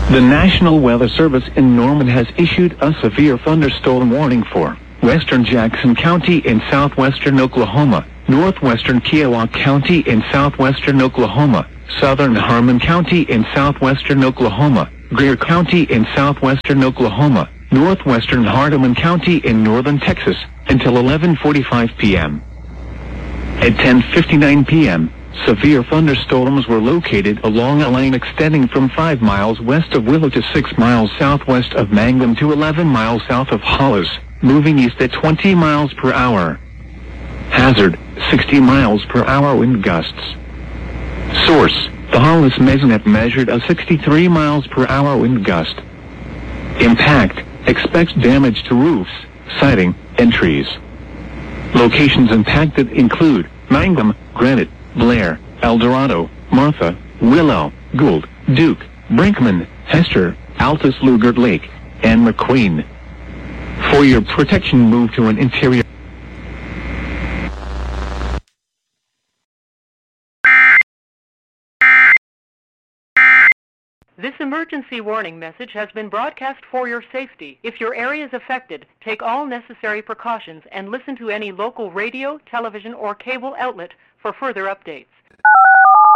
The National Weather Service in Norman has issued a severe thunderstorm warning for western Jackson County in southwestern Oklahoma, northwestern Kiowa County in southwestern Oklahoma, southern Harmon County in southwestern Oklahoma, Greer County in southwestern Oklahoma, northwestern Hardeman County in northern Texas, until 11:45 p.m. At 10:59 p.m., severe thunderstorms were located along a line extending from 5 miles west of Willow to 6 miles southwest of Mangum to 11 miles south of Hollis, moving east at 20 miles per hour. Hazard, 60 miles per hour wind gusts. Source, the Hollis Mesonet measured a 63 miles per hour wind gust. Impact, expects damage to roofs, siding, and trees. Locations impacted include Mangum, Granite, Blair, Eldorado, Martha, Willow, Gould, Duke, Brinkman, Hester, Altus Lugard Lake, and McQueen. For your protection, move to an interior. This emergency warning message has been broadcast for your safety. If your area is affected, take all necessary precautions and listen to any local radio, television, or cable outlet for further updates.